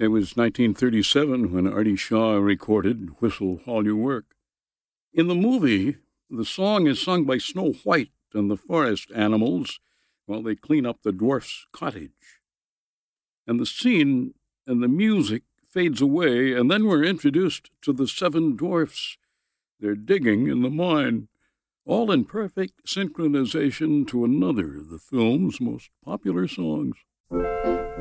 It was 1937 when Artie Shaw recorded Whistle While You Work. In the movie, the song is sung by Snow White and the forest animals while they clean up the dwarf's cottage. And the scene and the music fades away, and then we're introduced to the seven dwarfs. They're digging in the mine, all in perfect synchronization to another of the film's most popular songs.